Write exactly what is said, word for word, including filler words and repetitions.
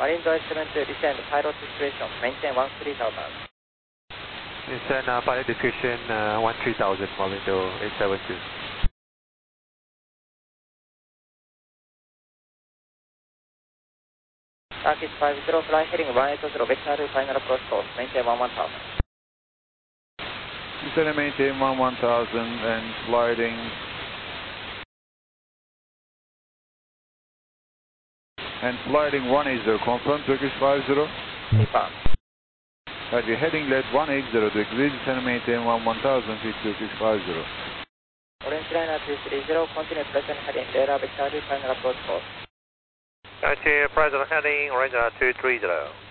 Marine Drive seven two, descend pilot discretion, maintain one three thousand. Descend uh, pilot discretion uh, one three thousand, Malindo eight seven two. Turkish five zero, fly heading one eight zero, vector final approach course, maintain one one thousand. Descend and maintain one one thousand and sliding. And sliding one eight zero, confirm Turkish five zero. Confirm. Right, we're heading left one eight zero degrees, descend and maintain one one thousand feet Turkish five zero. Orange liner two three zero, continue present heading, radar vector final approach course. Continue present heading, Ranger two three zero.